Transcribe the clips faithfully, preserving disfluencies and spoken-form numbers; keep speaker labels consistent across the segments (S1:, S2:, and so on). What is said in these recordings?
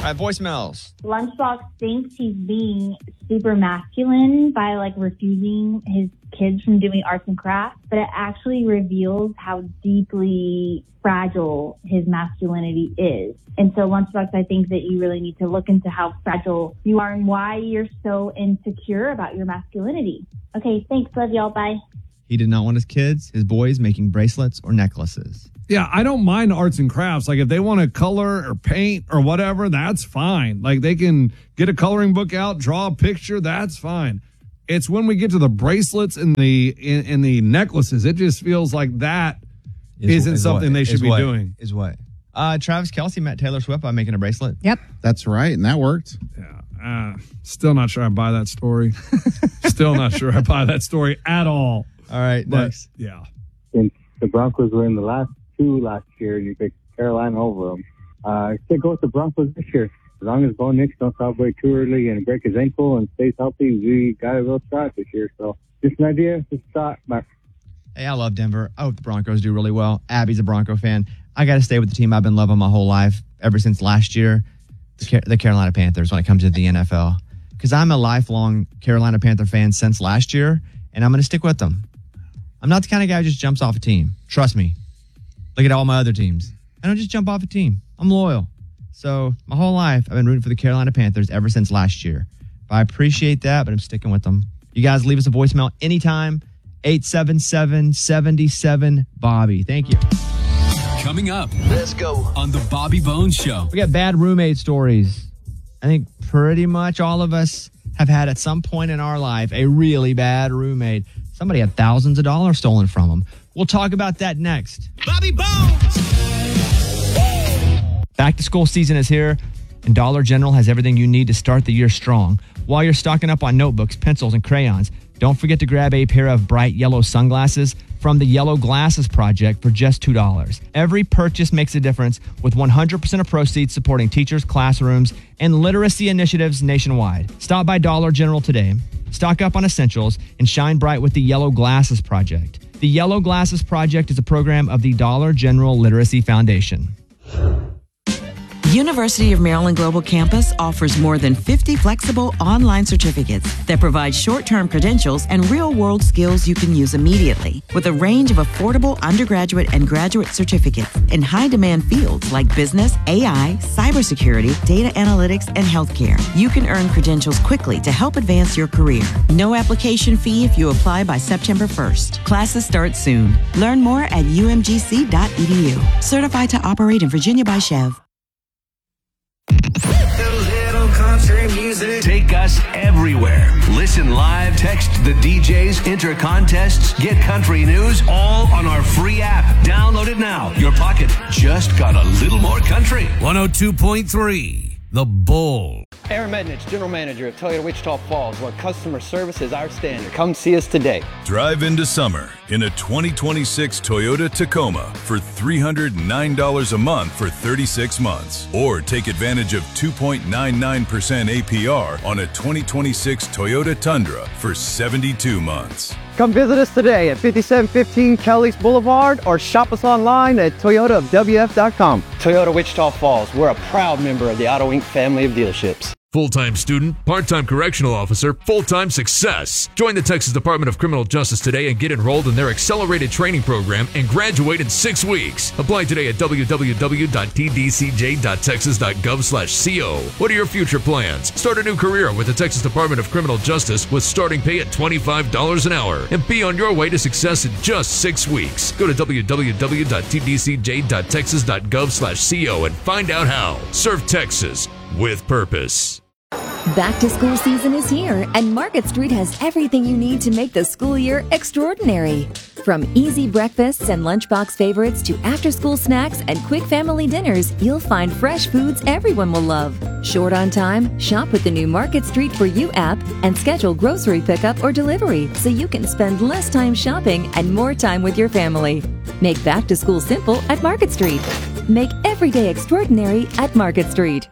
S1: right, voicemails.
S2: Lunchbox thinks he's being super masculine by, like, refusing his kids from doing arts and crafts, but it actually reveals how deeply fragile his masculinity is. And so, Lunchbox, I think that you really need to look into how fragile you are and why you're so insecure about your masculinity. Okay, thanks. Love y'all. Bye.
S1: He did not want his kids, his boys, making bracelets or necklaces.
S3: Yeah, I don't mind arts and crafts. Like, if they want to color or paint or whatever, that's fine. Like, they can get a coloring book out, draw a picture, that's fine. It's when we get to the bracelets and the in, and the necklaces, it just feels like that
S1: Is,
S3: isn't
S1: is
S3: something
S1: what,
S3: they should be
S1: what,
S3: doing.
S1: Is what? Uh, Travis Kelce met Taylor Swift by making a bracelet.
S4: Yep.
S5: That's right, and that worked.
S3: Yeah. Uh, still not sure I buy that story. Still not sure I buy that story at all.
S1: All right,
S3: But,
S1: next.
S3: yeah.
S6: Since the Broncos were in the last two last year, and you picked Carolina over them, uh, I still go with the Broncos this year. As long as Bo Nix don't celebrate too early and break his ankle and stays healthy, we got a real shot this year. So just an idea, just a thought. Bye.
S1: Hey, I love Denver. I hope the Broncos do really well. Abby's a Bronco fan. I got to stay with the team I've been loving my whole life, ever since last year, the, Car- the Carolina Panthers, when it comes to the N F L. Because I'm a lifelong Carolina Panther fan since last year, and I'm going to stick with them. I'm not the kind of guy who just jumps off a team. Trust me. Look at all my other teams. I don't just jump off a team. I'm loyal. So my whole life, I've been rooting for the Carolina Panthers ever since last year. But I appreciate that, but I'm sticking with them. You guys leave us a voicemail anytime. eight seven seven, seven seven, Bobby. Thank you.
S7: Coming up. Let's go. On the Bobby Bones Show.
S1: We got bad roommate stories. I think pretty much all of us have had at some point in our life a really bad roommate. Somebody had thousands of dollars stolen from them. We'll talk about that next.
S7: Bobby Bones.
S1: Back to school season is here, and Dollar General has everything you need to start the year strong. While you're stocking up on notebooks, pencils, and crayons, don't forget to grab a pair of bright yellow sunglasses from the Yellow Glasses Project for just two dollars. Every purchase makes a difference, with one hundred percent of proceeds supporting teachers, classrooms, and literacy initiatives nationwide. Stop by Dollar General today, stock up on essentials, and shine bright with the Yellow Glasses Project. The Yellow Glasses Project is a program of the Dollar General Literacy Foundation.
S8: University of Maryland Global Campus offers more than fifty flexible online certificates that provide short-term credentials and real-world skills you can use immediately. With a range of affordable undergraduate and graduate certificates in high-demand fields like business, A I, cybersecurity, data analytics, and healthcare, you can earn credentials quickly to help advance your career. No application fee if you apply by September first. Classes start soon. Learn more at u m g c dot e d u. Certified to operate in Virginia by Chev.
S7: Country music. Take us everywhere. Listen live, text the D Js, enter contests, get country news, all on our free app. Download it now. Your pocket just got a little more country. one oh two point three, The Bull.
S9: Aaron Mednich, General Manager at Toyota Wichita Falls, where customer service is our standard. Come see us today.
S10: Drive into summer in a twenty twenty-six Toyota Tacoma for three hundred nine dollars a month for thirty-six months. Or take advantage of two point nine nine percent A P R on a twenty twenty-six Toyota Tundra for seventy-two months.
S9: Come visit us today at fifty-seven fifteen Kelly's Boulevard or shop us online at toyota of w f dot com. Toyota Wichita Falls, we're a proud member of the Auto Incorporated family of dealerships.
S11: Full-time student, part-time correctional officer, full-time success. Join the Texas Department of Criminal Justice today and get enrolled in their accelerated training program and graduate in six weeks. Apply today at w w w dot t d c j dot texas dot gov slash co. What are your future plans? Start a new career with the Texas Department of Criminal Justice with starting pay at twenty-five dollars an hour and be on your way to success in just six weeks. Go to w w w dot t d c j dot texas dot gov slash co and find out how. Serve Texas with purpose.
S12: Back to school season is here, and Market Street has everything you need to make the school year extraordinary. From easy breakfasts and lunchbox favorites to after-school snacks and quick family dinners, you'll find fresh foods everyone will love. Short on time? Shop with the new Market Street For You app and schedule grocery pickup or delivery so you can spend less time shopping and more time with your family. Make back to school simple at Market Street. Make every day extraordinary at Market Street.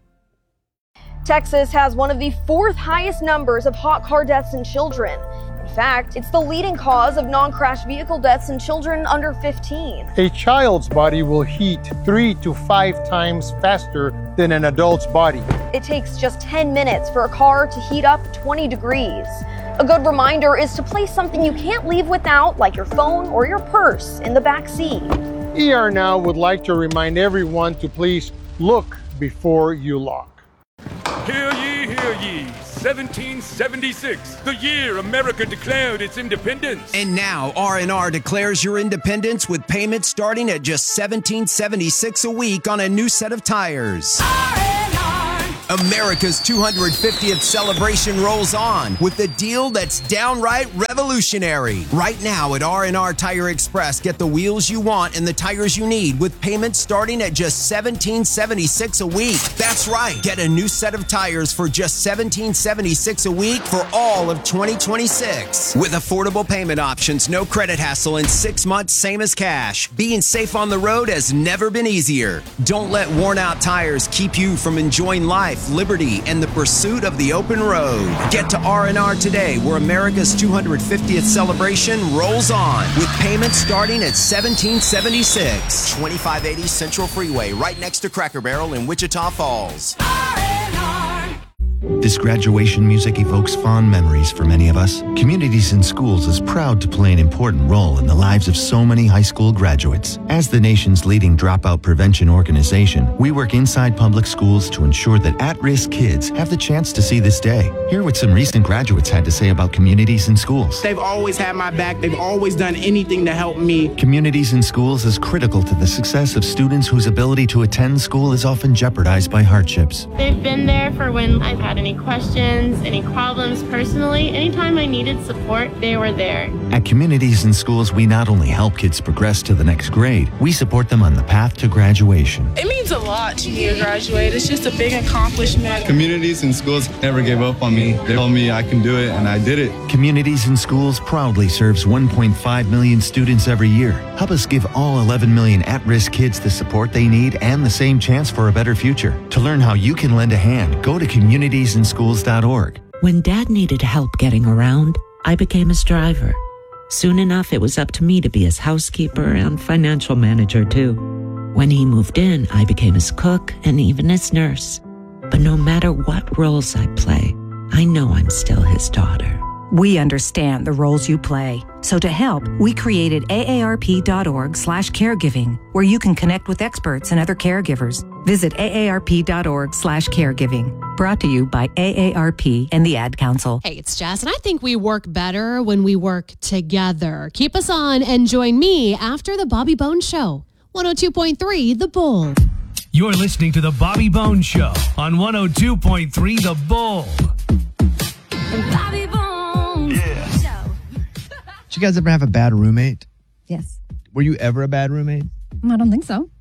S13: Texas has one of the fourth highest numbers of hot car deaths in children.
S4: fact, it's the leading cause of non-crash vehicle deaths in children under fifteen.
S5: A child's body will heat three to five times faster than an adult's body.
S4: It takes just ten minutes for a car to heat up twenty degrees. A good reminder is to place something you can't leave without, like your phone or your purse, in the back seat.
S5: E R Now would like to remind everyone to please look before you lock.
S13: Hear ye, hear ye. seventeen seventy-six, the year America declared its independence.
S14: And now R and R declares your independence with payments starting at just seventeen seventy-six a week on a new set of tires. America's two hundred fiftieth celebration rolls on with a deal that's downright revolutionary. Right now at R and R Tire Express, get the wheels you want and the tires you need with payments starting at just seventeen seventy-six a week. That's right. Get a new set of tires for just seventeen seventy-six a week for all of twenty twenty-six. With affordable payment options, no credit hassle, and six months same as cash. Being safe on the road has never been easier. Don't let worn out tires keep you from enjoying life, liberty, and the pursuit of the open road. Get to R and R today, where America's two hundred fiftieth celebration rolls on with payments starting at seventeen seventy-six. twenty-five eighty Central Freeway, right next to Cracker Barrel in Wichita Falls.
S15: This graduation music evokes fond memories for many of us. Communities in Schools is proud to play an important role in the lives of so many high school graduates. As the nation's leading dropout prevention organization, we work inside public schools to ensure that at-risk kids have the chance to see this day. Hear what some recent graduates had to say about Communities in Schools.
S16: They've always had my back. They've always done anything to help me.
S15: Communities in Schools is critical to the success of students whose ability to attend school is often jeopardized by hardships.
S17: They've been there for when I've had any questions, any problems personally. Anytime I needed support, they were there.
S15: At Communities in Schools, we not only help kids progress to the next grade, we support them on the path to graduation.
S18: It means a lot to me to graduate. It's just a big accomplishment.
S19: Communities in Schools never gave up on me. They told me I can do it, and I did it.
S15: Communities in Schools proudly serves one point five million students every year. Help us give all eleven million at-risk kids the support they need and the same chance for a better future. To learn how you can lend a hand, go to communities in schools dot org.
S20: When Dad needed help getting around, I became his driver. Soon enough, it was up to me to be his housekeeper and financial manager, too. When he moved in, I became his cook and even his nurse. But no matter what roles I play, I know I'm still his daughter.
S21: We understand the roles you play. So to help, we created A A R P dot org slash caregiving, where you can connect with experts and other caregivers. Visit A A R P dot org slash caregiving. Brought to you by A A R P and the Ad Council.
S22: Hey, it's Jess, and I think we work better when we work together. Keep us on and join me after the Bobby Bones Show. one oh two point three The Bull.
S7: You're listening to the Bobby Bones Show on one oh two point three The Bull.
S22: Bobby Bones.
S7: Yeah.
S1: Did you guys ever have a bad roommate?
S23: Yes.
S1: Were you ever a bad roommate?
S23: I don't think so.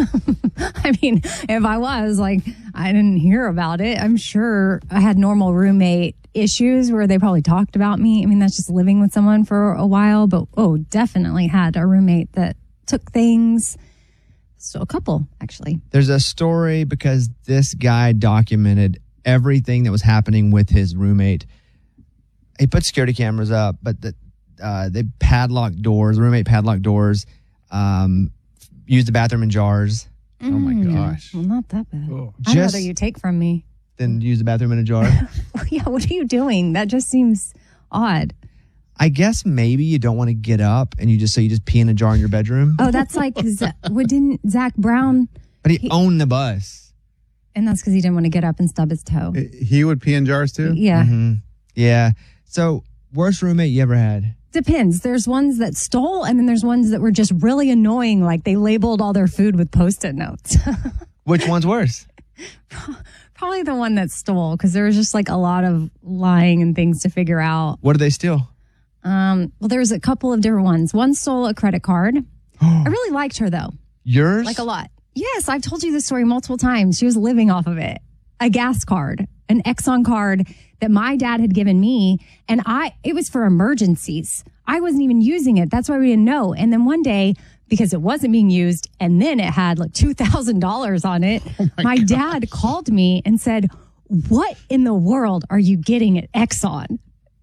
S23: I mean, if I was, like, I didn't hear about it. I'm sure I had normal roommate issues where they probably talked about me. I mean, that's just living with someone for a while. But, oh, definitely had a roommate that took things. So a couple, actually.
S1: There's a story because this guy documented everything that was happening with his roommate. He put security cameras up, but the, uh, they padlocked doors, the roommate padlocked doors, um, used the bathroom in jars.
S23: Mm,
S1: oh, my gosh.
S23: Well, not that bad.
S1: Oh.
S23: I'd
S1: Just-
S23: rather you take from me.
S1: Then use the bathroom in a jar.
S23: Yeah, what are you doing? That just seems odd.
S1: I guess maybe you don't want to get up and you just so you just pee in a jar in your bedroom.
S23: Oh, that's like, Z- what didn't Zach Brown?
S1: But he, he owned the bus.
S23: And that's because he didn't want to get up and stub his toe.
S19: He would pee in jars too?
S23: Yeah.
S1: Mm-hmm. Yeah. So, worst roommate you ever had?
S23: Depends. There's ones that stole, and then there's ones that were just really annoying. Like they labeled all their food with Post-it notes.
S1: Which one's worse?
S23: Probably the one that stole, because there was just like a lot of lying and things to figure out.
S1: What did they steal?
S23: Um, well, there was a couple of different ones. One stole a credit card. I really liked her, though.
S1: Yours?
S23: Like a lot. Yes, I've told you this story multiple times. She was living off of it. A gas card, an Exxon card that my dad had given me. And I, it was for emergencies. I wasn't even using it. That's why we didn't know. And then one day, because it wasn't being used, and then it had like two thousand dollars on it, oh my, my dad called me and said, "What in the world are you getting at Exxon?"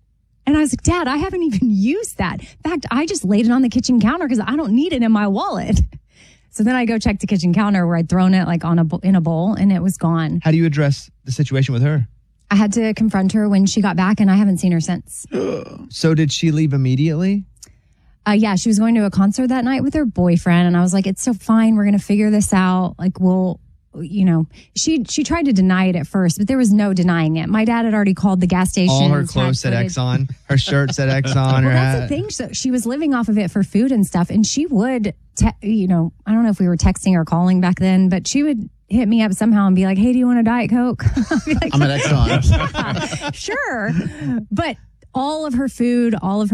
S23: And I was like, Dad, I haven't even used that. In fact, I just laid it on the kitchen counter because I don't need it in my wallet. So then I go check the kitchen counter where I'd thrown it like on a in a bowl and it was gone.
S1: How do you address the situation with her?
S23: I had to confront her when she got back and I haven't seen her since.
S1: So did she leave immediately?
S23: Uh, yeah, she was going to a concert that night with her boyfriend. And I was like, it's so fine. We're going to figure this out. Like, we'll, you know, she she tried to deny it at first, but there was no denying it. My dad had already called the gas station.
S1: All her clothes said Exxon. Her shirt said Exxon. Her
S23: Well, that's the
S1: hat.
S23: thing. So she was living off of it for food and stuff. And she would, te- you know, I don't know if we were texting or calling back then, but she would hit me up somehow and be like, hey, do you want a Diet Coke? I'd be like,
S2: I'm at Exxon.
S23: yeah, sure. But all of her food, all of her